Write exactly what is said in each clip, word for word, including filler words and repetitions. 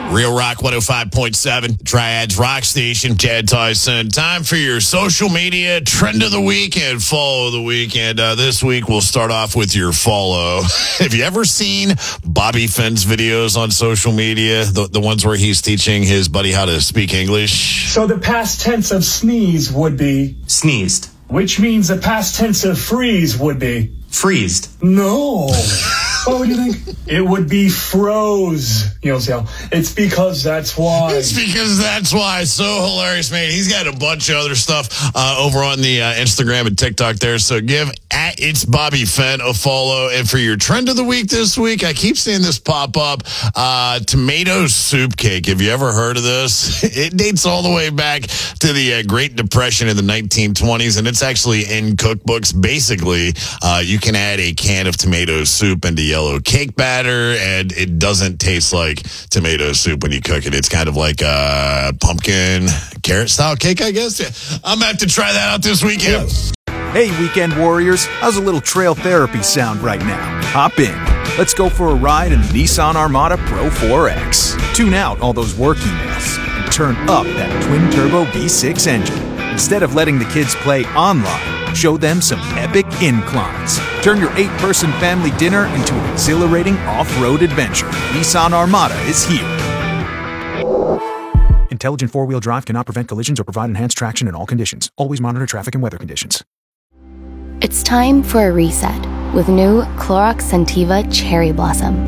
Real Rock one oh five point seven, Triad's Rock Station. Chad Tyson. Time for your social media trend of the week and follow of the week. And uh, this week we'll start off with your follow. Have you ever seen Bobby Finn's videos on social media? The, the ones where he's teaching his buddy how to speak English? So the past tense of sneeze would be? Sneezed. Which means the past tense of freeze would be? Freezed. No. What would you think? It would be froze. You know, see how? It's because that's why. It's because that's why. So hilarious, man. He's got a bunch of other stuff uh, over on the uh, Instagram and TikTok there. So give at It's Bobby Finn a follow. And for your trend of the week this week, I keep seeing this pop up. Uh, tomato soup cake. Have you ever heard of this? It dates all the way back to the uh, Great Depression in the nineteen twenties, and it's actually in cookbooks. Basically, uh, you can add a can of tomato soup into yellow cake batter, and it doesn't taste like tomato soup when you cook it. It's kind of like a pumpkin carrot style cake, I guess. Yeah. I'm going to have to try that out this weekend. Hey, weekend warriors. How's a little trail therapy sound right now? Hop in. Let's go for a ride in the Nissan Armada Pro four X. Tune out all those work emails and turn up that twin-turbo V six engine. Instead of letting the kids play online, show them some epic inclines. Turn your eight-person family dinner into an exhilarating off-road adventure. Nissan Armada is here. Intelligent four-wheel drive cannot prevent collisions or provide enhanced traction in all conditions. Always monitor traffic and weather conditions. It's time for a reset with new Clorox Scentiva Cherry Blossom.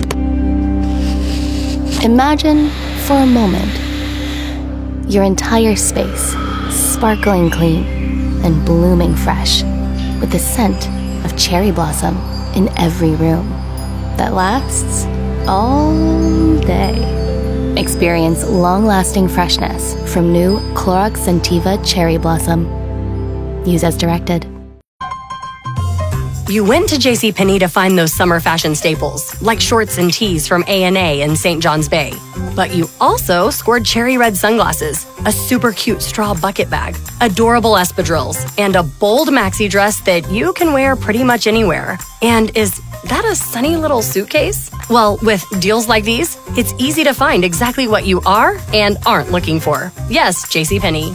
Imagine, for a moment, your entire space sparkling clean and blooming fresh with the scent of cherry blossom in every room that lasts all day. Experience long-lasting freshness from new Clorox Scentiva Cherry Blossom. Use as directed. You went to JCPenney to find those summer fashion staples, like shorts and tees from A and A in Saint John's Bay. But you also scored cherry red sunglasses, a super cute straw bucket bag, adorable espadrilles, and a bold maxi dress that you can wear pretty much anywhere. And is that a sunny little suitcase? Well, with deals like these, it's easy to find exactly what you are and aren't looking for. Yes, JCPenney.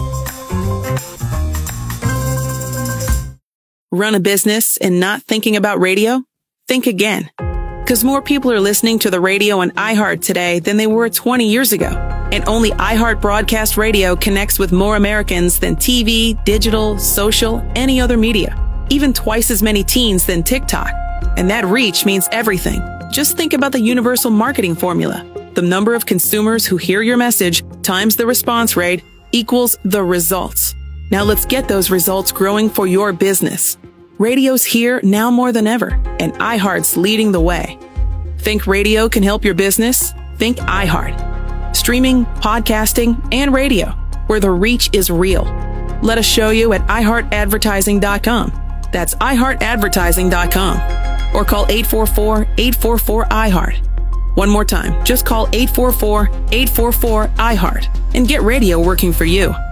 Run a business and not thinking about radio? Think again. Because more people are listening to the radio on iHeart today than they were twenty years ago. And only iHeart Broadcast Radio connects with more Americans than T V, digital, social, any other media. Even twice as many teens than TikTok. And that reach means everything. Just think about the universal marketing formula. The number of consumers who hear your message times the response rate equals the results. Now let's get those results growing for your business. Radio's here now more than ever, and iHeart's leading the way. Think radio can help your business? Think iHeart. Streaming, podcasting, and radio, where the reach is real. Let us show you at i heart advertising dot com. That's i heart advertising dot com. Or call eight four four, eight four four, I heart. One more time, just call eight four four, eight four four, I heart and get radio working for you.